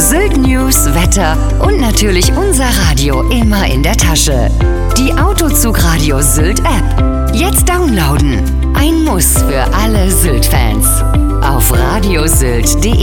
Sylt News, Wetter und natürlich unser Radio immer in der Tasche. Die Autozug-Radio Sylt App. Jetzt downloaden. Ein Muss für alle Sylt-Fans. Auf radiosylt.de